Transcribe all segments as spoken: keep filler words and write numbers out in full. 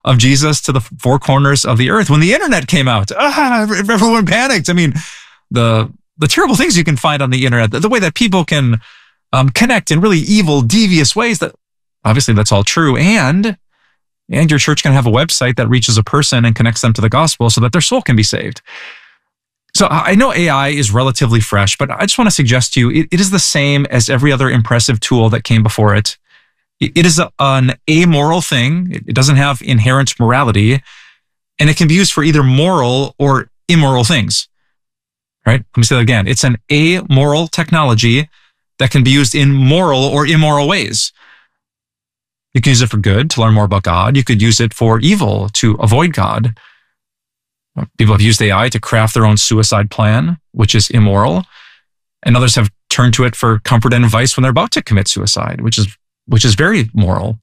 of Jesus to the four corners of the earth. When the internet came out, ah, everyone panicked. I mean, the the terrible things you can find on the internet, the, the way that people can um, connect in really evil, devious ways, that obviously that's all true. And, and your church can have a website that reaches a person and connects them to the gospel so that their soul can be saved. So I know A I is relatively fresh, but I just want to suggest to you, it, it is the same as every other impressive tool that came before it. It, it is a, an amoral thing. It, it doesn't have inherent morality, and it can be used for either moral or immoral things. Right? Let me say that again. It's an amoral technology that can be used in moral or immoral ways. You can use it for good, to learn more about God. You could use it for evil, to avoid God. People have used A I to craft their own suicide plan, which is immoral. And others have turned to it for comfort and advice when they're about to commit suicide, which is which is very moral.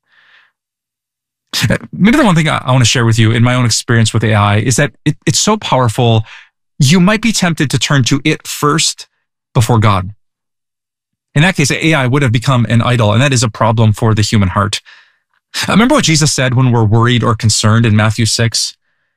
Maybe the one thing I, I want to share with you in my own experience with A I is that it, it's so powerful, you might be tempted to turn to it first before God. In that case, A I would have become an idol, and that is a problem for the human heart. I remember what Jesus said when we're worried or concerned in Matthew six.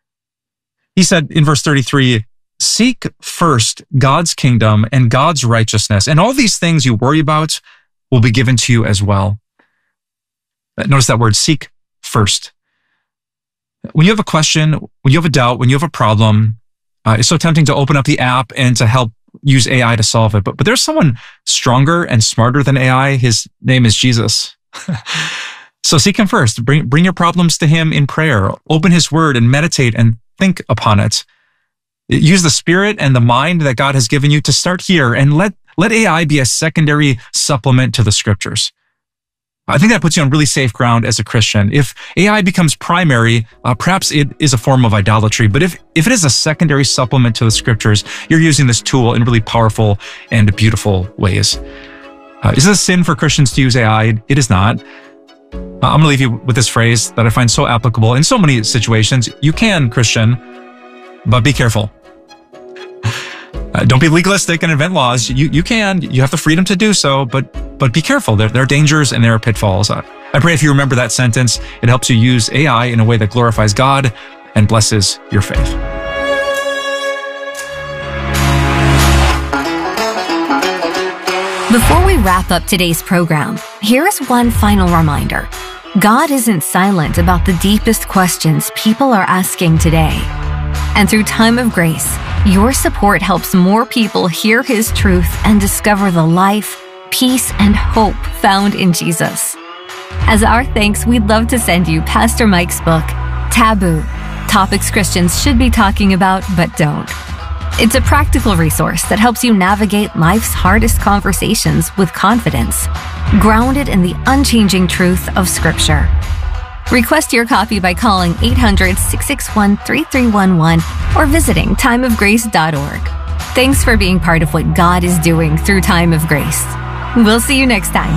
He said in verse thirty-three, seek first God's kingdom and God's righteousness, and all these things you worry about will be given to you as well. Notice that word, seek first. When you have a question, when you have a doubt, when you have a problem, uh, it's so tempting to open up the app and to help use A I to solve it. But, but there's someone stronger and smarter than A I. His name is Jesus. So seek him first. Bring, bring your problems to him in prayer. Open his word and meditate and think upon it. Use the spirit and the mind that God has given you to start here, and let, let A I be a secondary supplement to the scriptures. I think that puts you on really safe ground as a Christian. If A I becomes primary, uh, perhaps it is a form of idolatry. But if, if it is a secondary supplement to the scriptures, you're using this tool in really powerful and beautiful ways. Uh, is it a sin for Christians to use A I? It is not. Uh, I'm going to leave you with this phrase that I find so applicable in so many situations. You can, Christian, but be careful. Uh, don't be legalistic and invent laws. You you can. You have the freedom to do so, but but be careful. There, there are dangers and there are pitfalls. I, I pray if you remember that sentence, it helps you use A I in a way that glorifies God and blesses your faith. Before we wrap up today's program, here's one final reminder. God isn't silent about the deepest questions people are asking today. And through Time of Grace, your support helps more people hear his truth and discover the life, peace, and hope found in Jesus. As our thanks, we'd love to send you Pastor Mike's book, Taboo, Topics Christians Should Be Talking About But Don't. It's a practical resource that helps you navigate life's hardest conversations with confidence, grounded in the unchanging truth of Scripture. Request your copy by calling eight hundred, six six one, three three one one or visiting time of grace dot org. Thanks for being part of what God is doing through Time of Grace. We'll see you next time.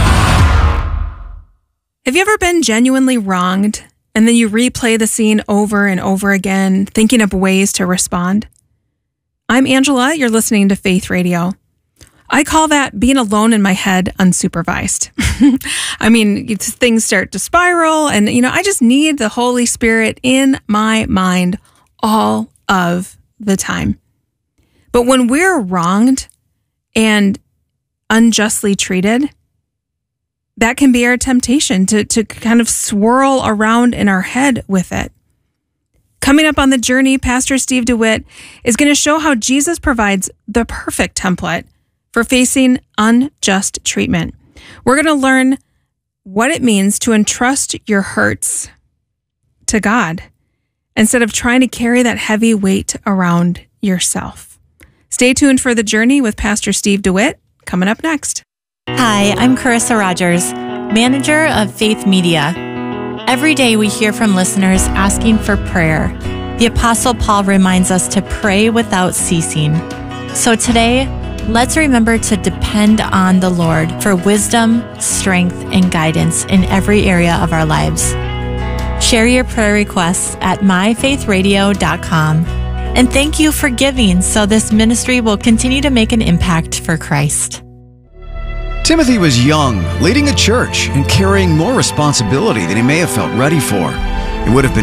Have you ever been genuinely wronged and then you replay the scene over and over again, thinking up ways to respond? I'm Angela. You're listening to Faith Radio. I call that being alone in my head unsupervised. I mean, it's, things start to spiral and, you know, I just need the Holy Spirit in my mind all of the time. But when we're wronged and unjustly treated, that can be our temptation to, to kind of swirl around in our head with it. Coming up on the journey, Pastor Steve DeWitt is going to show how Jesus provides the perfect template for facing unjust treatment. We're going to learn what it means to entrust your hurts to God instead of trying to carry that heavy weight around yourself. Stay tuned for the journey with Pastor Steve DeWitt coming up next. Hi, I'm Carissa Rogers, manager of Faith Media. Every day we hear from listeners asking for prayer. The Apostle Paul reminds us to pray without ceasing. So today, let's remember to depend on the Lord for wisdom, strength, and guidance in every area of our lives. Share your prayer requests at my faith radio dot com. And thank you for giving so this ministry will continue to make an impact for Christ. Timothy was young, leading a church and carrying more responsibility than he may have felt ready for. It would have been